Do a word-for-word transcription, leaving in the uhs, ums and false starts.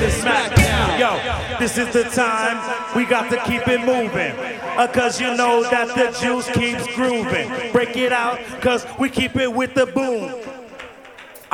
is SmackDown. Yo, this is the time we got to keep it moving. Uh, cause you know that the juice keeps grooving. Break it out, cause we keep it with the boom.